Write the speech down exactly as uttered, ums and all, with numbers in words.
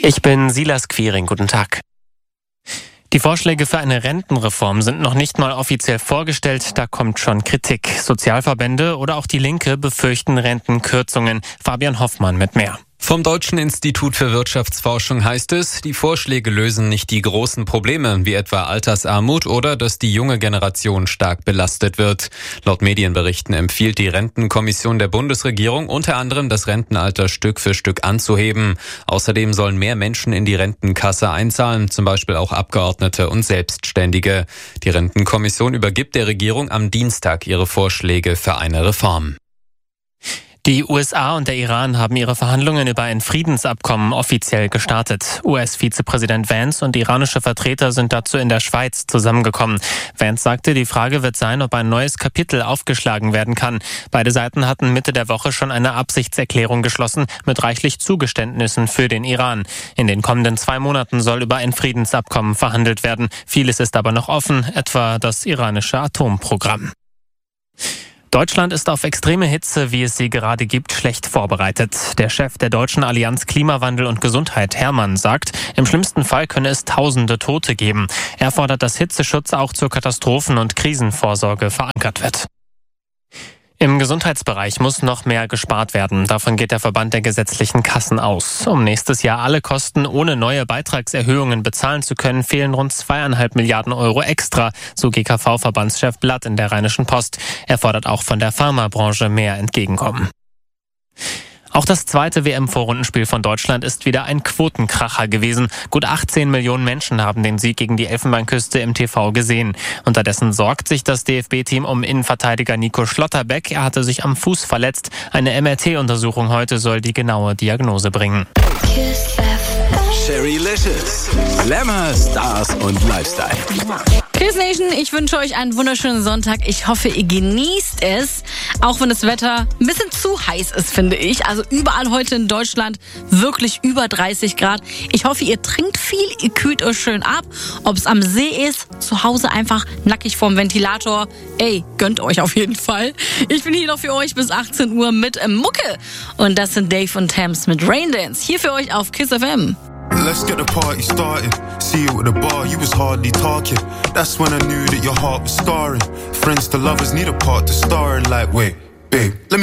Ich bin Silas Quiring, guten Tag. Die Vorschläge für eine Rentenreform sind noch nicht mal offiziell vorgestellt, da kommt schon Kritik. Sozialverbände oder auch die Linke befürchten Rentenkürzungen. Fabian Hoffmann mit mehr. Vom Deutschen Institut für Wirtschaftsforschung heißt es, die Vorschläge lösen nicht die großen Probleme, wie etwa Altersarmut oder dass die junge Generation stark belastet wird. Laut Medienberichten empfiehlt die Rentenkommission der Bundesregierung unter anderem, das Rentenalter Stück für Stück anzuheben. Außerdem sollen mehr Menschen in die Rentenkasse einzahlen, zum Beispiel auch Abgeordnete und Selbstständige. Die Rentenkommission übergibt der Regierung am Dienstag ihre Vorschläge für eine Reform. Die U S A und der Iran haben ihre Verhandlungen über ein Friedensabkommen offiziell gestartet. U S-Vizepräsident Vance und iranische Vertreter sind dazu in der Schweiz zusammengekommen. Vance sagte, die Frage wird sein, ob ein neues Kapitel aufgeschlagen werden kann. Beide Seiten hatten Mitte der Woche schon eine Absichtserklärung geschlossen mit reichlich Zugeständnissen für den Iran. In den kommenden zwei Monaten soll über ein Friedensabkommen verhandelt werden. Vieles ist aber noch offen, etwa das iranische Atomprogramm. Deutschland ist auf extreme Hitze, wie es sie gerade gibt, schlecht vorbereitet. Der Chef der Deutschen Allianz Klimawandel und Gesundheit, Hermann, sagt, im schlimmsten Fall könne es tausende Tote geben. Er fordert, dass Hitzeschutz auch zur Katastrophen- und Krisenvorsorge verankert wird. Im Gesundheitsbereich muss noch mehr gespart werden. Davon geht der Verband der gesetzlichen Kassen aus. Um nächstes Jahr alle Kosten ohne neue Beitragserhöhungen bezahlen zu können, fehlen rund zweieinhalb Milliarden Euro extra, so G K V-Verbandschef Blatt in der Rheinischen Post. Er fordert auch von der Pharmabranche mehr Entgegenkommen. Auch das zweite W M-Vorrundenspiel von Deutschland ist wieder ein Quotenkracher gewesen. Gut achtzehn Millionen Menschen haben den Sieg gegen die Elfenbeinküste im T V gesehen. Unterdessen sorgt sich das D F B-Team um Innenverteidiger Nico Schlotterbeck. Er hatte sich am Fuß verletzt. Eine M R T-Untersuchung heute soll die genaue Diagnose bringen. Sherrylicious. Glamour, Stars und Lifestyle. Kiss Nation, ich wünsche euch einen wunderschönen Sonntag. Ich hoffe, ihr genießt es, auch wenn das Wetter ein bisschen zu heiß ist, finde ich. Also überall heute in Deutschland wirklich über dreißig Grad. Ich hoffe, ihr trinkt viel, ihr kühlt euch schön ab. Ob es am See ist, zu Hause einfach nackig vorm Ventilator. Ey, gönnt euch auf jeden Fall. Ich bin hier noch für euch bis achtzehn Uhr mit Mucke. Und das sind Dave und Tams mit Raindance. Hier für euch auf Kiss F M. Let's get the party started. See you at the bar, you was hardly talking. That's when I knew that your heart was scarring. Friends to lovers need a part to star in. Like, wait, babe, let me